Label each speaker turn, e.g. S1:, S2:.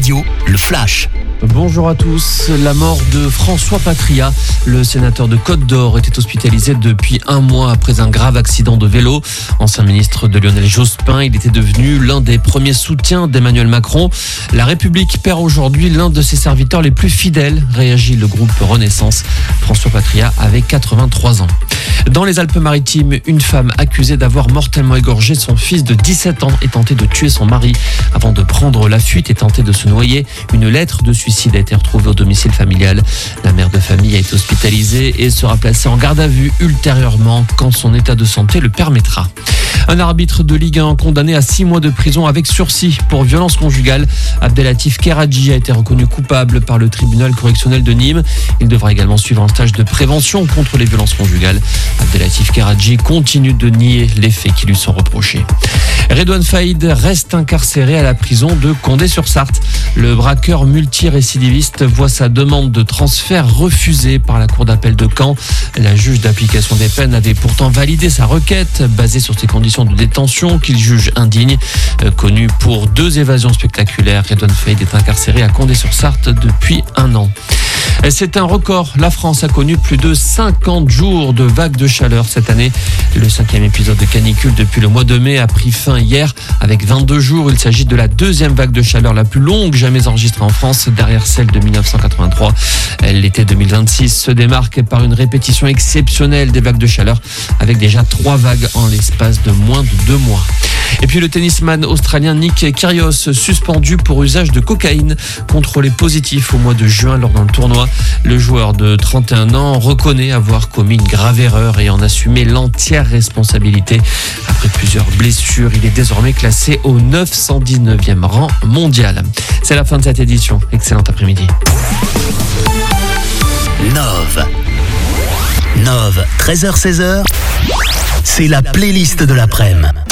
S1: Radio, le Flash.
S2: Bonjour à tous. La mort de François Patria, le sénateur de Côte-d'Or, était hospitalisé depuis 1 mois après un grave accident de vélo. Ancien ministre de Lionel Jospin, il était devenu l'un des premiers soutiens d'Emmanuel Macron. La République perd aujourd'hui l'un de ses serviteurs les plus fidèles, réagit le groupe Renaissance. François Patria avait 83 ans. Dans les Alpes-Maritimes, une femme accusée d'avoir mortellement égorgé son fils de 17 ans et tenté de tuer son mari avant de prendre la fuite et tenter de se noyer. Une lettre de suicide a été retrouvée au domicile familial. La mère de famille a été hospitalisée et sera placée en garde à vue ultérieurement quand son état de santé le permettra. Un arbitre de Ligue 1 condamné à 6 mois de prison avec sursis pour violence conjugale. Abdelatif Keradji a été reconnu coupable par le tribunal correctionnel de Nîmes. Il devra également suivre un stage de prévention contre les violences conjugales. Abdelatif Keradji continue de nier les faits qui lui sont reprochés. Redouane Faïd reste incarcéré à la prison de Condé-sur-Sarthe. Le braqueur multirécidiviste voit sa demande de transfert refusée par la cour d'appel de Caen. La juge d'application des peines avait pourtant validé sa requête basée sur ses conditions de détention qu'il juge indignes. Connu pour 2 évasions spectaculaires, Redouane Faïd est incarcéré à Condé-sur-Sarthe depuis 1 an. C'est un record. La France a connu plus de 50 jours de vagues de chaleur cette année. Le 5e épisode de canicule depuis le mois de mai a pris fin hier avec 22 jours. Il s'agit de la 2e vague de chaleur la plus longue jamais enregistrée en France, derrière celle de 1983. L'été 2026 se démarque par une répétition exceptionnelle des vagues de chaleur avec déjà 3 vagues en l'espace de moins de 2 mois. Et puis le tennisman australien Nick Kyrgios, suspendu pour usage de cocaïne, contrôlé positif au mois de juin lors d'un tournoi. Le joueur de 31 ans reconnaît avoir commis une grave erreur et en assumé l'entière responsabilité. Après plusieurs blessures, il est désormais classé au 919e rang mondial. C'est la fin de cette édition. Excellent après-midi.
S1: Nove, 13h-16h, c'est la playlist de l'après-midi.